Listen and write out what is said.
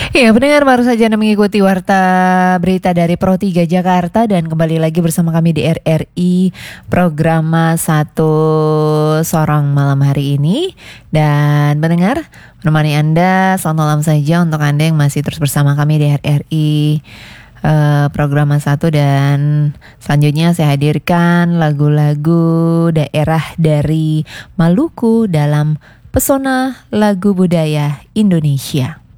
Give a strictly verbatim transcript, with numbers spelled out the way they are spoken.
Ya, pendengar baru saja Anda mengikuti warta berita dari Pro tiga Jakarta dan kembali lagi bersama kami di R R I program satu Sorong malam hari ini. Dan pendengar, menemani Anda selamat malam saja untuk Anda yang masih terus bersama kami di R R I uh, program satu, dan selanjutnya saya hadirkan lagu-lagu daerah dari Maluku dalam Pesona Lagu Budaya Indonesia.